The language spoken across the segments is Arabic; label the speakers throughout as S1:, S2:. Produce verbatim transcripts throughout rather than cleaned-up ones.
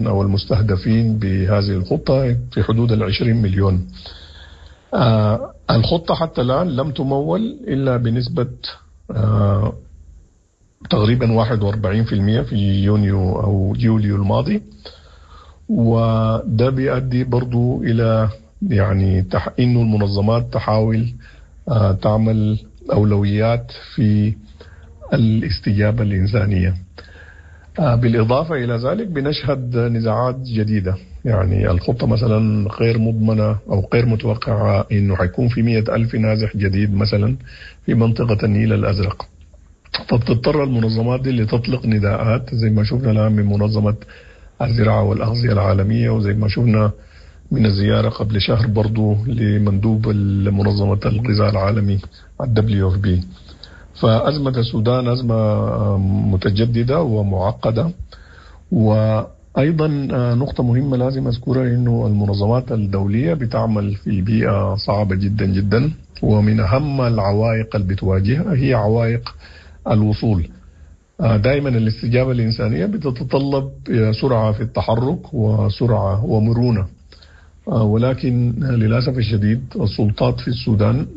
S1: تقريبا أو المستهدفين بهذه الخطة في حدود العشرين مليون. آه الخطة حتى الآن لم تمول إلا بنسبة آه تقريبا واحد وأربعين بالمئة في يونيو أو يوليو الماضي، وده بيؤدي برضو إلى يعني تح... إنه المنظمات تحاول آه تعمل أولويات في الاستجابة الإنسانية. آه بالإضافة إلى ذلك بنشهد نزاعات جديدة، يعني الخطة مثلا غير مضمنة أو غير متوقعة إنه حيكون في مئة ألف نازح جديد مثلا في منطقة النيل الأزرق، فبتضطر المنظمات دي اللي تطلق نداءات زي ما شفنا الآن من منظمة الزراعة والأغذية العالمية، وزي ما شفنا من الزيارة قبل شهر برضو لمندوب منظمة الغذاء العالمي الدبليو اف بي. فأزمة السودان أزمة متجددة ومعقدة. وأيضا نقطة مهمة لازم أذكرها إنه المنظمات الدولية بتعمل في بيئة صعبة جدا جدا، ومن أهم العوائق اللي بتواجهها هي عوائق الوصول. دائما الاستجابة الإنسانية بتتطلب سرعة في التحرك وسرعة ومرونة، ولكن للأسف الشديد السلطات في السودان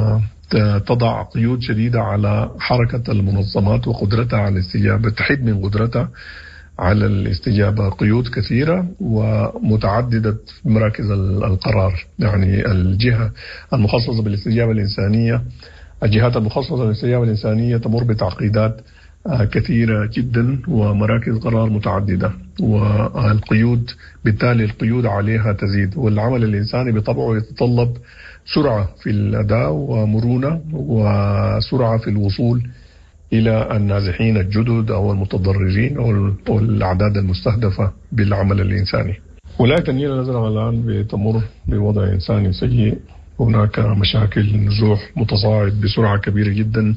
S1: تضع قيود شديدة على حركة المنظمات وقدرتها على الاستجابة، تحد من قدرتها على الاستجابة قيود كثيرة ومتعددة مراكز القرار. يعني الجهة المخصصة بالاستجابة الإنسانية، الجهات المخصصة بالاستجابة الإنسانية تمر بتعقيدات كثيرة جدا ومراكز قرار متعددة، والقيود بالتالي القيود عليها تزيد، والعمل الإنساني بطبعه يتطلب سرعة في الأداء ومرونة وسرعة في الوصول إلى النازحين الجدد أو المتضررين أو الأعداد المستهدفة بالعمل الإنساني. ولاية النيل الأزرق الآن بتمر بوضع إنساني سيء، هناك مشاكل نزوح متصاعد بسرعة كبيرة جدا.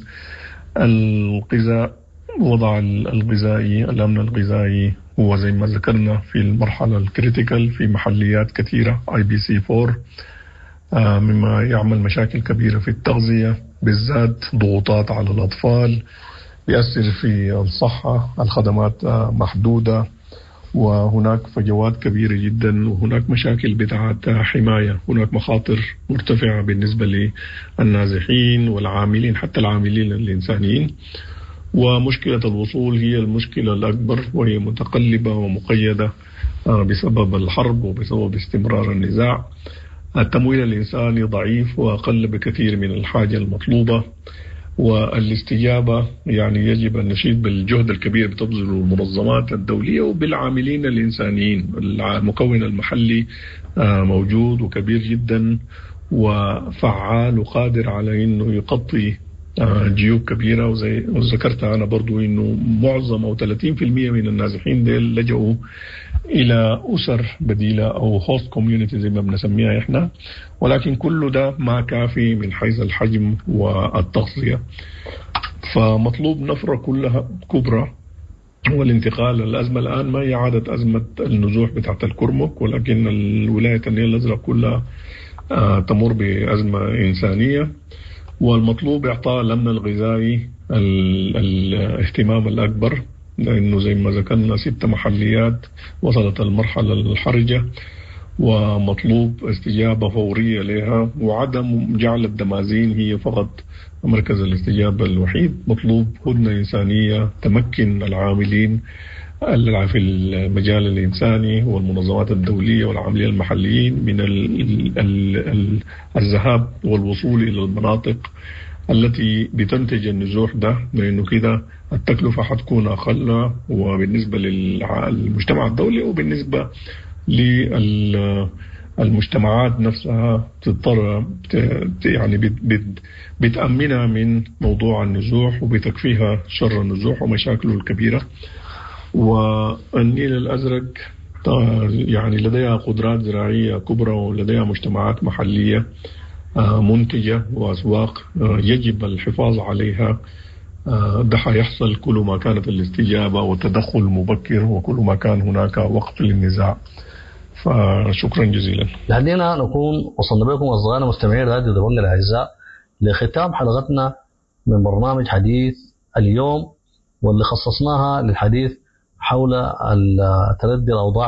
S1: الغذاء وضع الغذائي الأمن الغذائي هو زي ما ذكرنا في المرحلة الكريتيكال في محليات كثيرة اي بي سي أربعة، مما يعمل مشاكل كبيرة في التغذية، بالذات ضغوطات على الأطفال، بيأثر في الصحة، الخدمات محدودة، وهناك فجوات كبيرة جدا، وهناك مشاكل بتاعت حماية، هناك مخاطر مرتفعة بالنسبة للنازحين والعاملين حتى العاملين الإنسانيين. ومشكلة الوصول هي المشكلة الأكبر، وهي متقلبة ومقيدة بسبب الحرب وبسبب استمرار النزاع. التمويل الإنساني ضعيف وأقل بكثير من الحاجة المطلوبة، والاستجابة يعني يجب أن نشيد بالجهد الكبير بتبذل المنظمات الدولية وبالعاملين الإنسانيين. المكون المحلي موجود وكبير جدا وفعال وقادر على أنه يغطي جيوب كبيرة. وزي ذكرت أنا برضو أنه معظم أو ثلاثين بالمئة من النازحين ديل لجأوا إلى أسر بديلة أو host community زي ما بنسميها إحنا، ولكن كل ده ما كافي من حيث الحجم والتغطية. فمطلوب نفرة كلها كبرى والانتقال. الأزمة الآن ما هي عادة أزمة النزوح بتاعت الكرمك، ولكن الولاية النيل الأزرق كلها تمر بأزمة إنسانية، والمطلوب إعطاء الأمن الغذائي الاهتمام الأكبر، لأنه زي ما ذكرنا ست محليات وصلت المرحلة الحرجة، ومطلوب استجابة فورية لها، وعدم جعل الدمازين هي فقط مركز الاستجابة الوحيد. مطلوب هدنة إنسانية تمكن العاملين في المجال الإنساني والمنظمات الدولية والعاملين المحليين من الذهاب والوصول إلى المناطق التي بتنتج النزوح ده، لأنه كده التكلفة حتكون أقل، وبالنسبة للمجتمع الدولي وبالنسبة للمجتمعات نفسها تضطر يعني بتأمنها من موضوع النزوح وبتكفيها شر النزوح ومشاكله الكبيرة. والنيل الأزرق يعني لديها قدرات زراعية كبرى ولديها مجتمعات محلية منتجة وأسواق يجب الحفاظ عليها. ده حيحصل كل ما كانت الاستجابة والتدخل المبكر وكل ما كان هناك وقت للنزاع. فشكرا جزيلا.
S2: لحدينا نكون وصلنا بكم أصدقائنا مستمعين راديو دبنج الأعزاء لختام حلقتنا من برنامج حديث اليوم، واللي خصصناها للحديث حول تردي الأوضاع